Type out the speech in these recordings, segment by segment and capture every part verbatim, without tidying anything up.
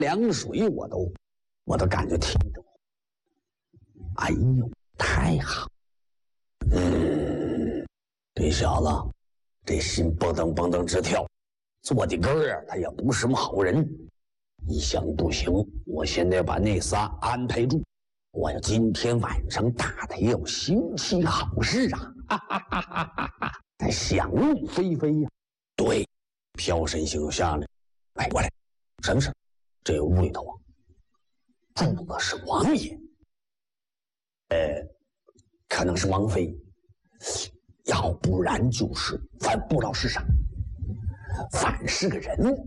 凉水我都我都感觉听着，哎呦，太好！嗯，这小子这心蹦噔蹦噔直跳，坐的根儿啊，他也不是什么好人。一想不行，我现在把那仨安排住，我要今天晚上打的有新奇好事啊！哈哈哈哈哈哈！在想入非非呀、啊。对，飘神星又下来，哎，过来，什么事？这屋里头啊，住的是王爷，呃，可能是王妃，要不然就是咱不知道是啥，反是个人物。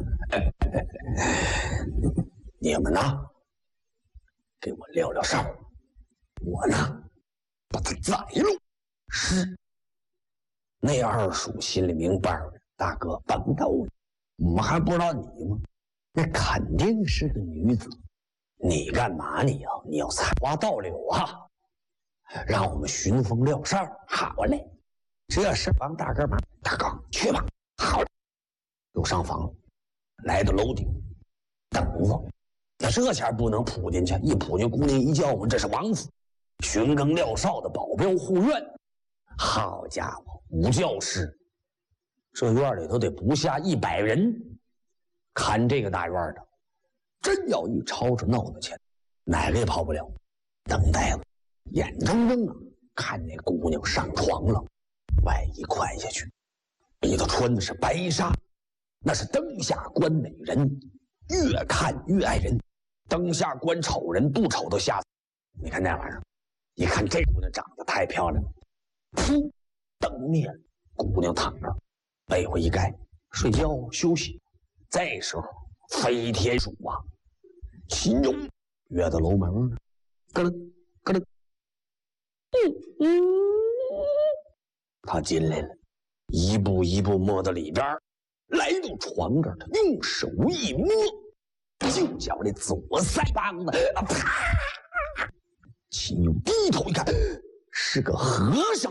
你们呢，给我撂撂哨，我呢把他宰了。是，那二叔心里明白了，大哥甭逗了，我们还不知道你吗？那肯定是个女子，你干嘛你要你要采花盗柳啊？让我们巡风撂哨，好嘞，这事帮大哥忙，大哥去吧。好嘞，又上房了。来到楼顶，等着。那这下不能扑进去，一扑进姑娘一叫我们这是王府，巡更撂哨的保镖护院。好家伙，五教师，这院里头得不下一百人，看这个大院的，真要一吵吵闹闹起来，哪个也跑不了。等待了，眼睁睁啊，看那姑娘上床了，外衣宽下去，里头穿的是白纱。那是灯下观美人，越看越爱人。灯下观丑人，不丑都吓死。你看那玩意儿，一看这姑娘长得太漂亮了，噗，灯灭了，姑娘躺着，被窝一盖，睡觉休息。这时候飞天鼠啊，秦勇跃到楼门了，咯噔咯噔，嗯嗯，他进来了，一步一步摸到里边。来到床这儿，他用手一摸，就叫这左腮帮子啊，啪！秦勇低头一看，是个和尚。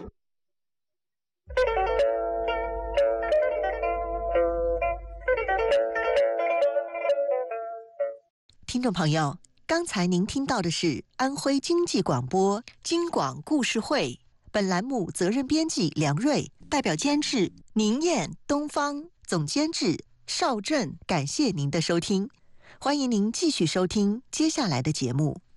听众朋友，刚才您听到的是安徽经济广播京广故事会，本栏目责任编辑梁瑞，代表监制宁燕、东方。总监制邵震，感谢您的收听，欢迎您继续收听接下来的节目。